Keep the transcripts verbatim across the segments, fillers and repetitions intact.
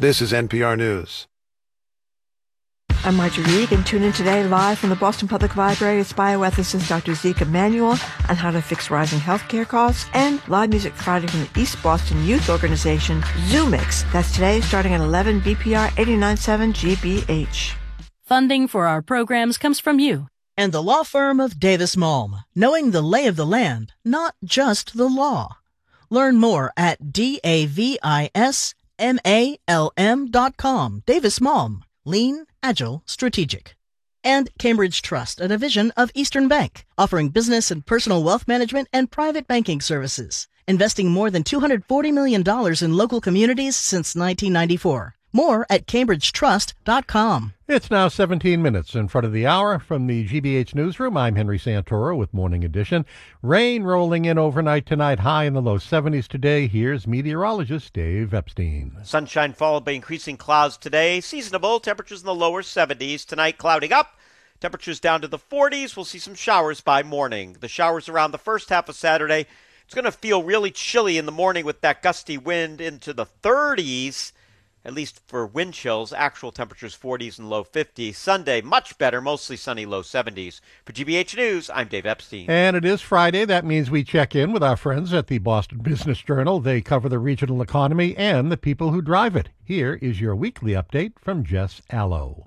This is N P R News. I'm Marjorie Reed, and tune in today live from the Boston Public Library with bioethicist Doctor Zeke Emanuel on how to fix rising healthcare costs, and live music Friday from the East Boston Youth Organization, ZooMix. That's today starting at eleven B P R eighty-nine point seven G B H. Funding for our programs comes from you. And the law firm of Davis Malm, knowing the lay of the land, not just the law. Learn more at D A V I S M A L M dot com. Davis Malm. Lean, agile, strategic. And Cambridge Trust, a division of Eastern Bank, offering business and personal wealth management and private banking services, investing more than two hundred forty million dollars in local communities since nineteen ninety-four. More at cambridge trust dot com. It's now seventeen minutes in front of the hour. From the G B H Newsroom, I'm Henry Santoro with Morning Edition. Rain rolling in overnight tonight, high in the low seventies today. Here's meteorologist Dave Epstein. Sunshine followed by increasing clouds today. Seasonable, temperatures in the lower seventies. Tonight, clouding up. Temperatures down to the forties. We'll see some showers by morning. The showers around the first half of Saturday. It's going to feel really chilly in the morning with that gusty wind into the thirties. At least for wind chills, actual temperatures forties and low fifties. Sunday, much better, mostly sunny, low seventies. For G B H News, I'm Dave Epstein. And it is Friday. That means we check in with our friends at the Boston Business Journal. They cover the regional economy and the people who drive it. Here is your weekly update from Jess Allo.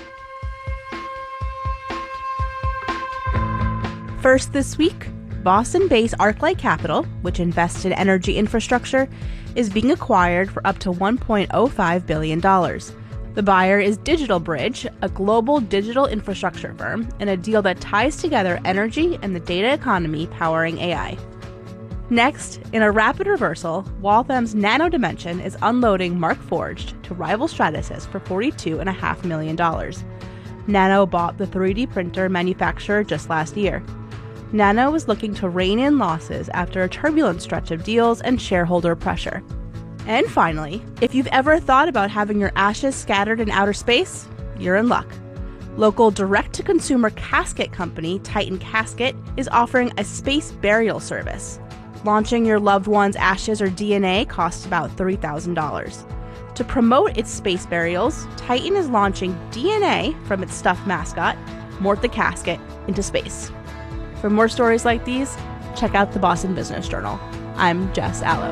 First this week, Boston-based ArcLight Capital, which invests in energy infrastructure, is being acquired for up to one point oh five billion dollars. The buyer is DigitalBridge, a global digital infrastructure firm, in a deal that ties together energy and the data economy powering A I. Next, in a rapid reversal, Waltham's Nano Dimension is unloading Mark Forged to rival Stratasys for forty-two point five million dollars. Nano bought the three D printer manufacturer just last year. Nano is looking to rein in losses after a turbulent stretch of deals and shareholder pressure. And finally, if you've ever thought about having your ashes scattered in outer space, you're in luck. Local direct-to-consumer casket company Titan Casket is offering a space burial service. Launching your loved one's ashes or D N A costs about three thousand dollars. To promote its space burials, Titan is launching D N A from its stuffed mascot, Mort the Casket, into space. For more stories like these, check out the Boston Business Journal. I'm Jess Allo.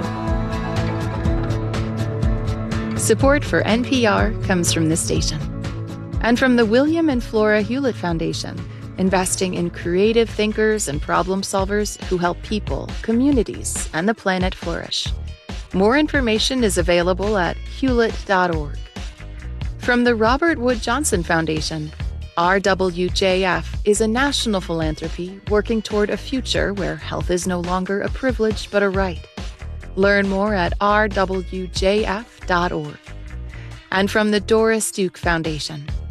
Support for N P R comes from this station and from the William and Flora Hewlett Foundation, investing in creative thinkers and problem solvers who help people, communities, and the planet flourish. More information is available at hewlett dot org. From the Robert Wood Johnson Foundation, R W J F is a national philanthropy working toward a future where health is no longer a privilege but a right. Learn more at r w j f dot org. And from the Doris Duke Foundation,